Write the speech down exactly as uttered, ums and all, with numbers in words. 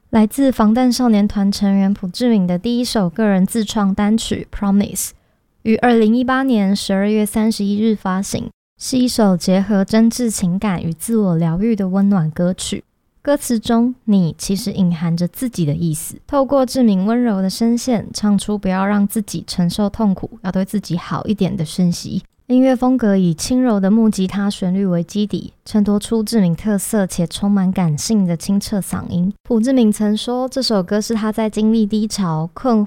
来自防弹少年团成员朴志敏的第一首个人自创单曲 Promise 于二零一八年十二月三十一日发行，是一首结合真挚情感与自我疗愈的温暖歌曲。歌词中你其实隐含着自己的意思，透过志敏温柔的声线唱出不要让自己承受痛苦，要对自己好一点的讯息。音乐风格以轻柔的木吉他旋律为基底，衬托出志敏特色且充满感性的清澈嗓音。朴志敏曾说，这首歌是他在经历低潮、困